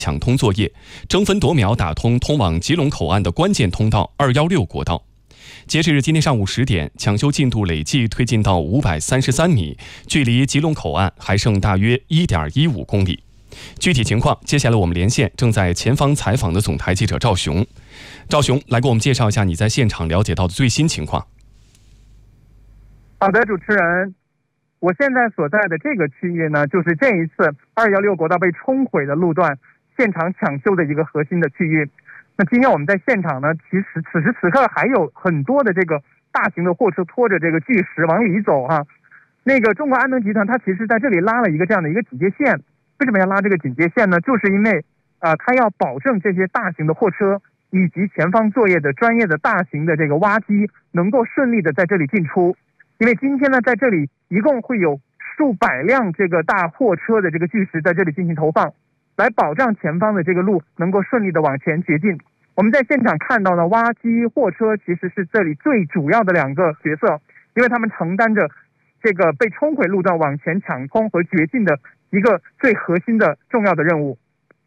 抢通作业，争分夺秒打通通往吉隆口岸的关键通道216国道。截至今天上午10点，抢修进度累计推进到533米，距离吉隆口岸还剩大约1.15公里。具体情况，接下来我们连线正在前方采访的总台记者赵雄。赵雄，来给我们介绍一下你在现场了解到的最新情况。 好的，主持人，我现在所在的这个区域呢，就是这一次216国道被冲毁的路段现场抢修的一个核心的区域。那今天我们在现场呢，其实此时此刻还有很多的这个大型的货车拖着这个巨石往里走哈。那个中国安能集团它其实在这里拉了一个这样的一个警戒线。为什么要拉这个警戒线呢？就是因为它要保证这些大型的货车以及前方作业的专业的大型的这个挖机能够顺利的在这里进出。因为今天呢，在这里一共会有数百辆这个大货车的这个巨石在这里进行投放，来保障前方的这个路能够顺利的往前前进。我们在现场看到呢，挖机货车其实是这里最主要的两个角色，因为他们承担着这个被冲毁路段往前抢通和掘进的一个最核心的重要的任务。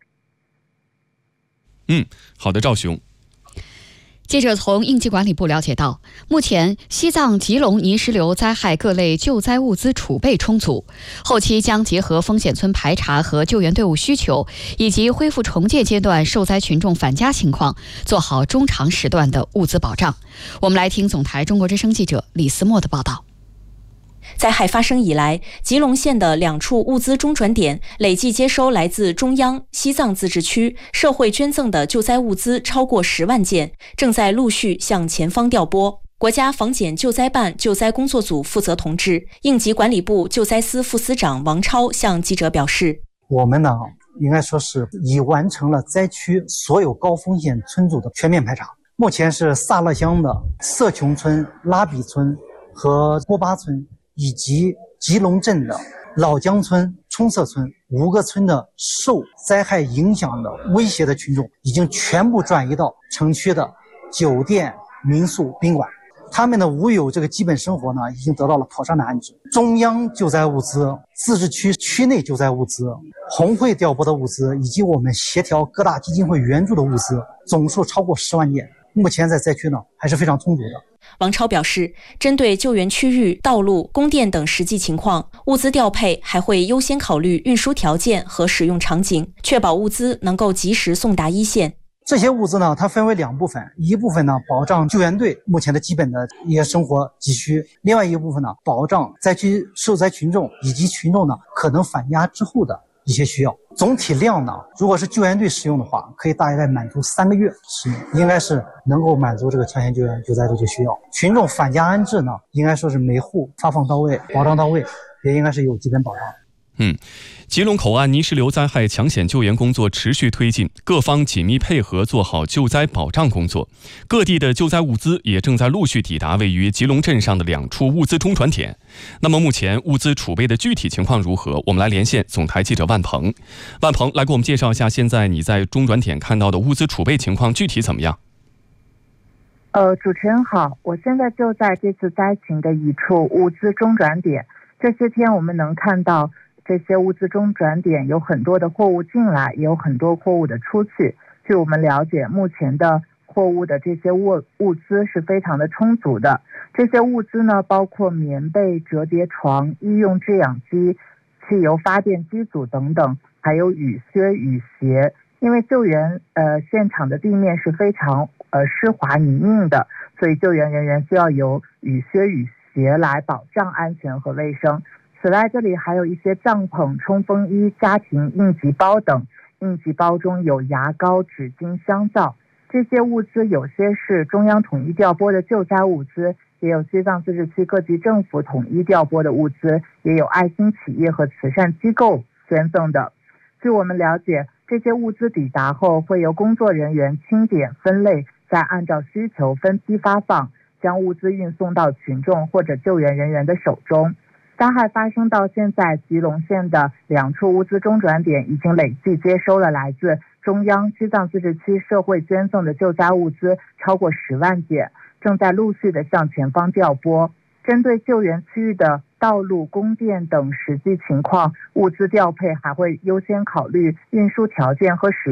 好的，赵雄。 记者从应急管理部了解到，目前西藏吉隆泥石流灾害各类救灾物资储备充足，后期将结合风险村排查和救援队伍需求，以及恢复重建阶段受灾群众返家情况，做好中长时段的物资保障。我们来听总台中国之声记者李思墨的报道。 灾害发生以来，吉隆县的2处物资中转点累计接收来自中央、西藏自治区社会捐赠的救灾物资超过10万件，正在陆续向前方调拨。国家防检救灾办救灾工作组负责同志、应急管理部救灾司副司长王超向记者表示：“ 我们呢，应该说是已完成了灾区所有高风险村组的全面排查。目前是萨勒乡的色琼村、拉比村和波巴村，以及吉隆镇的老江村、冲色村5个村的受灾害影响的威胁的群众，已经全部转移到城区的酒店、民宿、宾馆。他们的无有这个基本生活呢，已经得到了妥善的安置。中央救灾物资、自治区区内救灾物资、红会调拨的物资，以及我们协调各大基金会援助的物资，总数超过10万件。目前在灾区呢，还是非常充足的。” 王超表示，针对救援区域、道路、供电等实际情况，物资调配还会优先考虑运输条件和使用场景，确保物资能够及时送达一线。 这些物资呢，它分为2部分，一部分呢保障救援队目前的基本的一些生活急需，另外一部分呢保障灾区受灾群众以及群众呢可能返家之后的一些需要。总体量呢，如果是救援队使用的话，可以大概满足3个月使用，应该是能够满足这个前线救援救灾的这个需要。群众返家安置呢，应该说是每户发放到位，保障到位，也应该是有基本保障。 吉隆口岸泥石流灾害抢险救援工作持续推进，各方紧密配合，做好救灾保障工作。各地的救灾物资也正在陆续抵达位于吉隆镇上的2处物资中转点。那么目前物资储备的具体情况如何？我们来连线总台记者万鹏。万鹏，来给我们介绍一下现在你在中转点看到的物资储备情况具体怎么样？ 主持人好，我现在就在这次灾情的一处物资中转点。这些天我们能看到这些物资中转点有很多的货物进来，也有很多货物的出去。据我们了解，目前的货物的这些物资是非常的充足的。这些物资呢，包括棉被、折叠床、医用制氧机、汽油发电机组等等，还有雨靴、雨鞋。因为救援现场的地面是非常湿滑泥泞的，所以救援人员需要有雨靴、雨鞋来保障安全和卫生。此外，这里还有一些帐篷、冲锋衣、家庭应急包等。应急包中有牙膏、纸巾、香皂。这些物资有些是中央统一调拨的救灾物资，也有西藏自治区各级政府统一调拨的物资，也有爱心企业和慈善机构捐赠的。据我们了解，这些物资抵达后，会由工作人员清点分类，再按照需求分批发放，将物资运送到群众或者救援人员的手中。灾害发生到现在，吉隆县的2处物资中转点已经累计接收了来自中央、西藏自治区社会捐赠的救灾物资超过10万件，正在陆续的向前方调拨。针对救援区域的道路、供电等实际情况，物资调配还会优先考虑运输条件和使